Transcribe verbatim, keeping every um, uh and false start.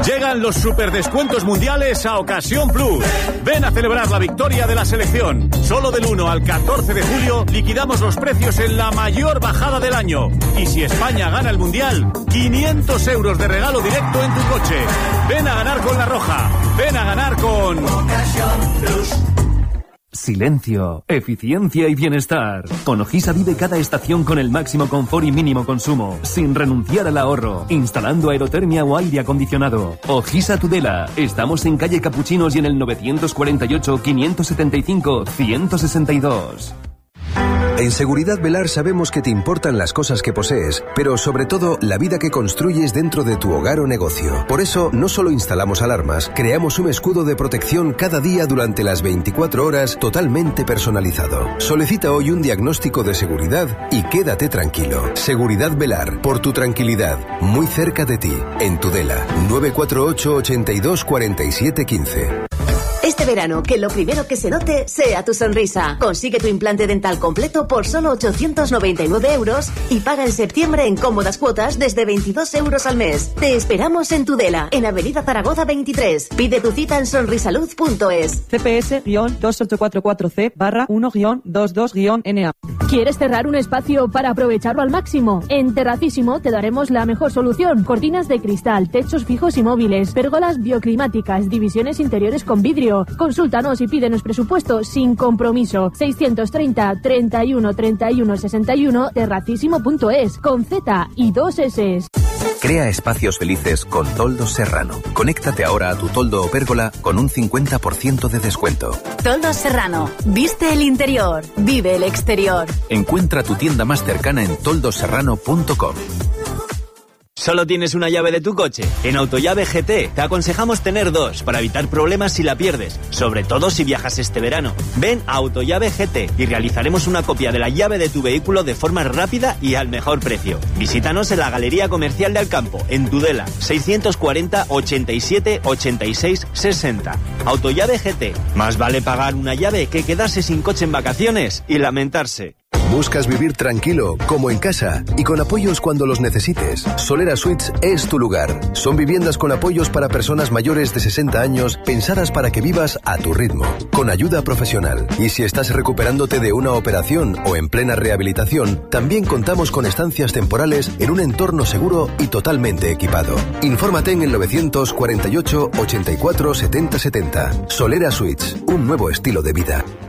Llegan los superdescuentos mundiales a Ocasión Plus. Ven a celebrar la victoria de la selección. Solo del uno al catorce de julio liquidamos los precios en la mayor bajada del año. Y si España gana el mundial, quinientos euros de regalo directo en tu coche. Ven a ganar con La Roja. Ven a ganar con Ocasión Plus. Silencio, eficiencia y bienestar. Con Ojisa vive cada estación con el máximo confort y mínimo consumo, sin renunciar al ahorro, instalando aerotermia o aire acondicionado. Ojisa Tudela. Estamos en calle Capuchinos y en el novecientos cuarenta y ocho, quinientos setenta y cinco, ciento sesenta y dos. En Seguridad Velar sabemos que te importan las cosas que posees, pero sobre todo la vida que construyes dentro de tu hogar o negocio. Por eso, no solo instalamos alarmas, creamos un escudo de protección cada día durante las veinticuatro horas totalmente personalizado. Solicita hoy un diagnóstico de seguridad y quédate tranquilo. Seguridad Velar, por tu tranquilidad, muy cerca de ti, en Tudela. nueve cuatro ocho, ochenta y dos, cuarenta y siete, quince. Este verano, que lo primero que se note sea tu sonrisa. Consigue tu implante dental completo por solo ochocientos noventa y nueve euros y paga en septiembre en cómodas cuotas desde veintidós euros al mes. Te esperamos en Tudela, en Avenida Zaragoza veintitrés. Pide tu cita en sonrisalud punto es. C P S dos ocho cuatro cuatro C barra uno veintidos N A. ¿Quieres cerrar un espacio para aprovecharlo al máximo? En Terracísimo te daremos la mejor solución. Cortinas de cristal, techos fijos y móviles, pérgolas bioclimáticas, divisiones interiores con vidrio. Consúltanos y pídenos presupuesto sin compromiso. seiscientos treinta, treinta y uno, treinta y uno, sesenta y uno, terracísimo punto es, con Z y dos S. Crea espacios felices con Toldos Serrano. Conéctate ahora a tu toldo o pérgola con un cincuenta por ciento de descuento. Toldos Serrano. Viste el interior, vive el exterior. Encuentra tu tienda más cercana en toldos serrano punto com. ¿Solo tienes una llave de tu coche? En Autollave G T te aconsejamos tener dos para evitar problemas si la pierdes, sobre todo si viajas este verano. Ven a Autollave G T y realizaremos una copia de la llave de tu vehículo de forma rápida y al mejor precio. Visítanos en la Galería Comercial de Alcampo, en Tudela, seiscientos cuarenta, ochenta y siete, ochenta y seis, sesenta. Autollave G T. Más vale pagar una llave que quedarse sin coche en vacaciones y lamentarse. ¿Buscas vivir tranquilo, como en casa, y con apoyos cuando los necesites? Solera Suites es tu lugar. Son viviendas con apoyos para personas mayores de sesenta años, pensadas para que vivas a tu ritmo, con ayuda profesional. Y si estás recuperándote de una operación o en plena rehabilitación, también contamos con estancias temporales en un entorno seguro y totalmente equipado. Infórmate en el novecientos cuarenta y ocho, ochenta y cuatro, setenta, setenta. Solera Suites, un nuevo estilo de vida.